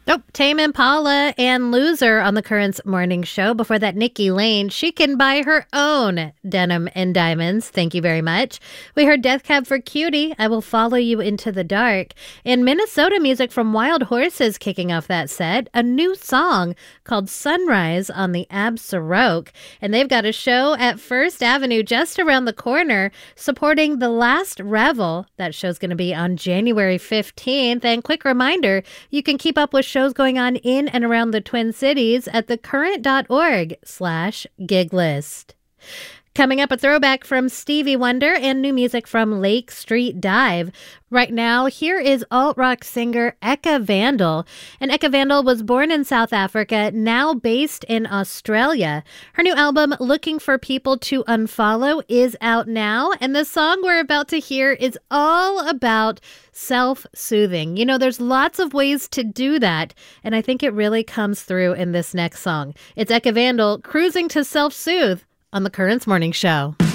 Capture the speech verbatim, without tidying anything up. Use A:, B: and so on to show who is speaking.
A: Oh, Tame Impala and Loser on the Currents Morning Show. Before that, Nikki Lane. She can buy her own denim and diamonds. Thank you very much. We heard Death Cab for Cutie. I Will Follow You Into the Dark. And Minnesota music from Wild Horses kicking off that set. A new song called Sunrise on the Absaroke. And they've got a show at First Avenue just around the corner supporting The Last Revel. That show's going to be on January fifteenth. And quick reminder, you can keep up with shows going on in and around the Twin Cities at thecurrent.org slash gig list. Coming up, a throwback from Stevie Wonder and new music from Lake Street Dive. Right now, here is alt-rock singer Eka Vandal. And Eka Vandal was born in South Africa, now based in Australia. Her new album, Looking for People to Unfollow, is out now. And the song we're about to hear is all about self-soothing. You know, there's lots of ways to do that. And I think it really comes through in this next song. It's Eka Vandal cruising to self-soothe on the Currents Morning Show.